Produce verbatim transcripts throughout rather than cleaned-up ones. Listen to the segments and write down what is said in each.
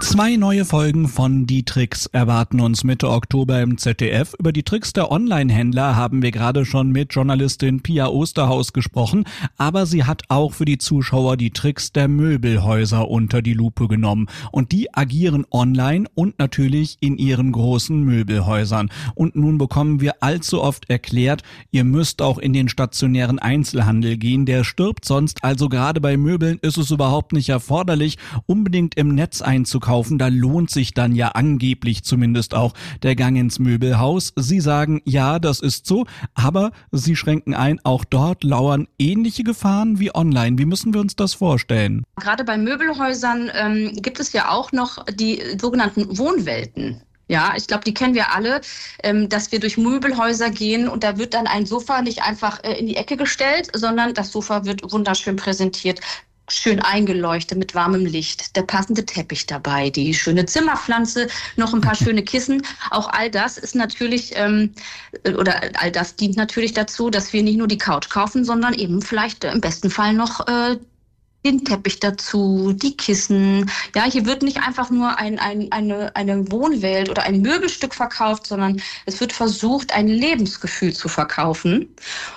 Zwei neue Folgen von Die Tricks erwarten uns Mitte Oktober im Z D F. Über die Tricks der Online-Händler haben wir gerade schon mit Journalistin Pia Osterhaus gesprochen, aber sie hat auch für die Zuschauer die Tricks der Möbelhäuser unter die Lupe genommen. Und die agieren online und natürlich in ihren großen Möbelhäusern. Und nun bekommen wir allzu oft erklärt, ihr müsst auch in den stationären Einzelhandel gehen, der stirbt sonst. Also gerade bei Möbeln ist es überhaupt nicht erforderlich, unbedingt im Netz einzukaufen. Da lohnt sich dann ja angeblich zumindest auch der Gang ins Möbelhaus. Sie sagen, ja, das ist so, aber Sie schränken ein, auch dort lauern ähnliche Gefahren wie online. Wie müssen wir uns das vorstellen? Gerade bei Möbelhäusern ähm, gibt es ja auch noch die sogenannten Wohnwelten. Ja, ich glaube, die kennen wir alle, ähm, dass wir durch Möbelhäuser gehen und da wird dann ein Sofa nicht einfach äh, in die Ecke gestellt, sondern das Sofa wird wunderschön präsentiert. Schön eingeleuchtet mit warmem Licht, der passende Teppich dabei, die schöne Zimmerpflanze, noch ein paar schöne Kissen. Auch all das ist natürlich, ähm, oder all das dient natürlich dazu, dass wir nicht nur die Couch kaufen, sondern eben vielleicht im besten Fall noch äh, den Teppich dazu, die Kissen. Ja, hier wird nicht einfach nur ein, ein, eine, eine Wohnwelt oder ein Möbelstück verkauft, sondern es wird versucht, ein Lebensgefühl zu verkaufen.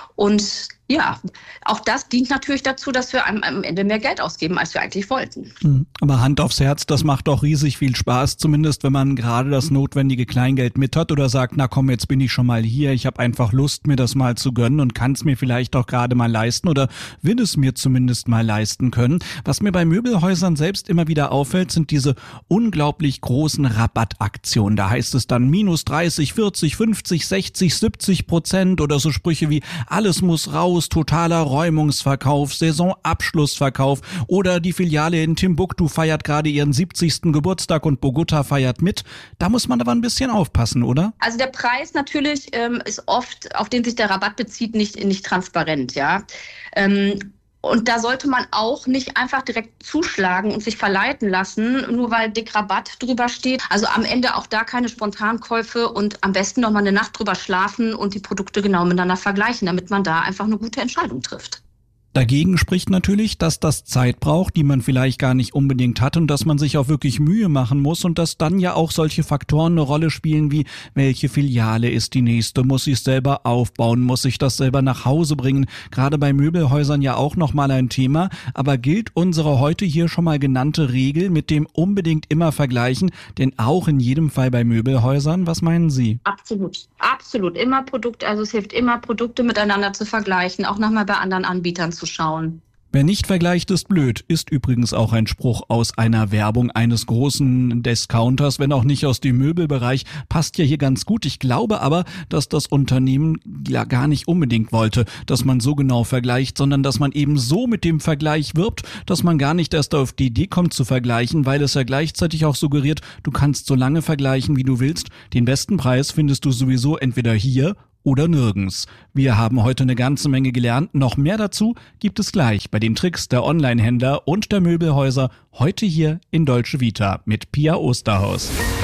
Und ja, auch das dient natürlich dazu, dass wir am, am Ende mehr Geld ausgeben, als wir eigentlich wollten. Aber Hand aufs Herz, das macht doch riesig viel Spaß, zumindest wenn man gerade das notwendige Kleingeld mit hat oder sagt, na komm, jetzt bin ich schon mal hier, ich habe einfach Lust, mir das mal zu gönnen und kann es mir vielleicht auch gerade mal leisten oder will es mir zumindest mal leisten können. Was mir bei Möbelhäusern selbst immer wieder auffällt, sind diese unglaublich großen Rabattaktionen. Da heißt es dann minus dreißig, vierzig, fünfzig, sechzig, siebzig Prozent oder so Sprüche wie alles muss raus, totaler Räumungsverkauf, Saisonabschlussverkauf oder die Filiale in Timbuktu feiert gerade ihren siebzigsten Geburtstag und Bogota feiert mit. Da muss man aber ein bisschen aufpassen, oder? Also der Preis natürlich ähm, ist oft, auf den sich der Rabatt bezieht, nicht, nicht transparent, ja. Ähm, Und da sollte man auch nicht einfach direkt zuschlagen und sich verleiten lassen, nur weil dick Rabatt drüber steht. Also am Ende auch da keine Spontankäufe und am besten noch mal eine Nacht drüber schlafen und die Produkte genau miteinander vergleichen, damit man da einfach eine gute Entscheidung trifft. Dagegen spricht natürlich, dass das Zeit braucht, die man vielleicht gar nicht unbedingt hat und dass man sich auch wirklich Mühe machen muss und dass dann ja auch solche Faktoren eine Rolle spielen wie, welche Filiale ist die nächste, muss ich es selber aufbauen, muss ich das selber nach Hause bringen. Gerade bei Möbelhäusern ja auch nochmal ein Thema, aber gilt unsere heute hier schon mal genannte Regel mit dem unbedingt immer vergleichen, denn auch in jedem Fall bei Möbelhäusern, was meinen Sie? Absolut, absolut, immer Produkte, also es hilft immer Produkte miteinander zu vergleichen, auch nochmal bei anderen Anbietern zu schauen. Wer nicht vergleicht, ist blöd, ist übrigens auch ein Spruch aus einer Werbung eines großen Discounters, wenn auch nicht aus dem Möbelbereich, passt ja hier ganz gut. Ich glaube aber, dass das Unternehmen ja gar nicht unbedingt wollte, dass man so genau vergleicht, sondern dass man eben so mit dem Vergleich wirbt, dass man gar nicht erst auf die Idee kommt zu vergleichen, weil es ja gleichzeitig auch suggeriert, du kannst so lange vergleichen, wie du willst. Den besten Preis findest du sowieso entweder hier oder nirgends. Wir haben heute eine ganze Menge gelernt. Noch mehr dazu gibt es gleich bei den Tricks der Online-Händler und der Möbelhäuser heute hier in Deutsche Vita mit Pia Osterhaus.